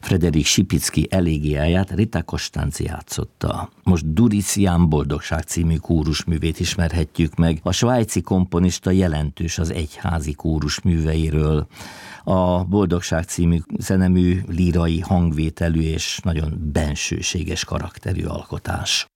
Frederik Sipicki elégiáját Rita Costanzi játszotta. Most Duris Jan Boldogság című kórusművét ismerhetjük meg. A svájci komponista jelentős az egyházi kórusműveiről. A Boldogság című zenemű lírai hangvételű és nagyon bensőséges karakterű alkotás.